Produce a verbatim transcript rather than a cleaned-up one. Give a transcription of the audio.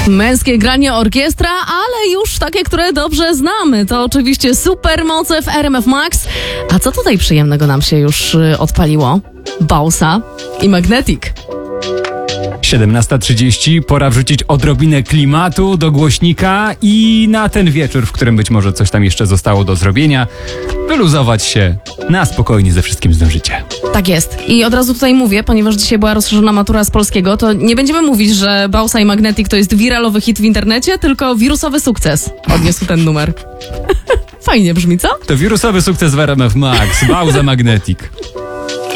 Męskie granie orkiestra, ale już takie, które dobrze znamy. To oczywiście Supermoce w R M F Max. A co tutaj przyjemnego nam się już y, odpaliło? Bausa i Magnetic. siedemnasta trzydzieści, pora wrzucić odrobinę klimatu do głośnika i na ten wieczór, w którym być może coś tam jeszcze zostało do zrobienia, wyluzować się, na spokojnie ze wszystkim zdążycie. Tak jest. I od razu tutaj mówię, ponieważ dzisiaj była rozszerzona matura z polskiego, to nie będziemy mówić, że Bausa i Magnetic to jest wiralowy hit w internecie, tylko wirusowy sukces odniósł ten numer. Fajnie brzmi, co? To wirusowy sukces w R M F Max, Bausa Magnetic.